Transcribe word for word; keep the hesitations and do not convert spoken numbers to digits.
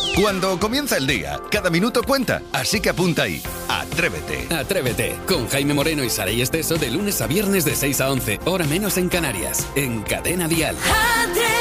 Cuando comienza el día, cada minuto cuenta, así que apunta ahí. Atrévete. Atrévete, con Jaime Moreno y Saray Esteso de lunes a viernes de seis a once, hora menos en Canarias, en Cadena Dial. Atrévete.